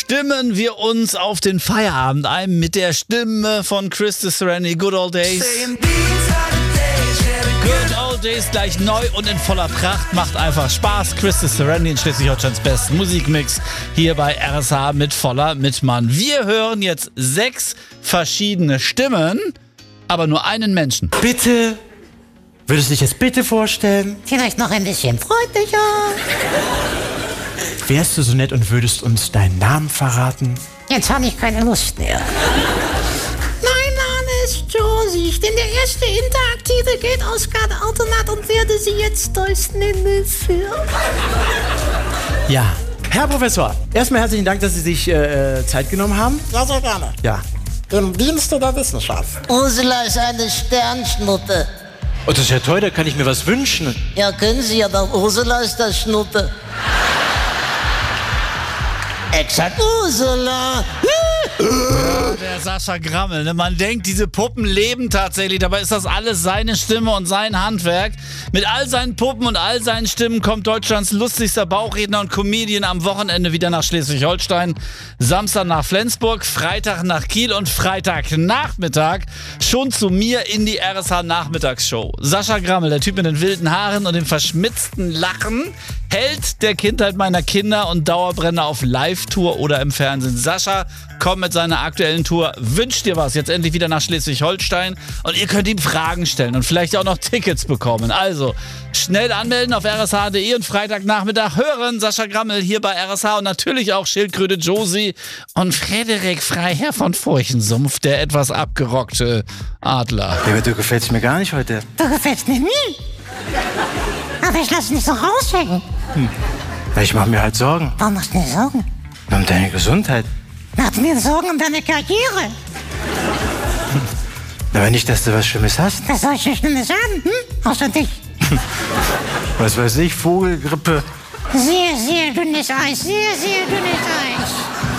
stimmen wir uns auf den Feierabend ein mit der Stimme von Christy Serenity, Good Old Days. Good Old Days gleich neu und in voller Pracht, macht einfach Spaß. Christy Serenity in Schleswig-Holsteins besten Musikmix hier bei RSH mit voller Mitmann. Wir hören jetzt 6 verschiedene Stimmen, aber nur einen Menschen. Bitte, würdest du dich jetzt bitte vorstellen? Vielleicht noch ein bisschen freundlicher. Wärst du so nett und würdest uns deinen Namen verraten? Jetzt habe ich keine Lust mehr. Mein Name ist Josie. Ich bin der erste interaktive Geldausgabeautomat und werde Sie jetzt durchs Menü führen. Ja. Herr Professor, erstmal herzlichen Dank, dass Sie sich Zeit genommen haben. Ja, sehr gerne. Ja. Im Dienste der Wissenschaft. Ursula ist eine Sternschnuppe. Oh, das ist ja toll, da kann ich mir was wünschen. Ja, können Sie, aber Ursula ist das Schnuppe. Exakt. Ursula! Ja, der Sascha Grammel, ne? Man denkt, diese Puppen leben tatsächlich, dabei ist das alles seine Stimme und sein Handwerk. Mit all seinen Puppen und all seinen Stimmen kommt Deutschlands lustigster Bauchredner und Comedian am Wochenende wieder nach Schleswig-Holstein. Samstag nach Flensburg, Freitag nach Kiel und Freitagnachmittag schon zu mir in die RSH-Nachmittagsshow. Sascha Grammel, der Typ mit den wilden Haaren und dem verschmitzten Lachen, Held der Kindheit meiner Kinder und Dauerbrenner auf Live-Tour oder im Fernsehen. Sascha kommt mit seiner aktuellen Tour Wünscht dir was jetzt endlich wieder nach Schleswig-Holstein und ihr könnt ihm Fragen stellen und vielleicht auch noch Tickets bekommen. Also schnell anmelden auf rsh.de und Freitagnachmittag hören Sascha Grammel hier bei RSH und natürlich auch Schildkröte Josie und Frederik Freiherr von Furchensumpf, der etwas abgerockte Adler. Ja, aber du gefällst mir gar nicht heute. Du gefällst mir nie. Aber ich lasse dich so raushängen. Weil ich mache mir halt Sorgen. Warum machst du dir Sorgen? Um deine Gesundheit. Mach mir Sorgen um deine Karriere. Aber nicht, dass du was Schlimmes hast. Was soll ich denn Schlimmes haben? Außer dich. Was weiß ich, Vogelgrippe. Sehr, sehr dünnes Eis. Sehr, sehr dünnes Eis.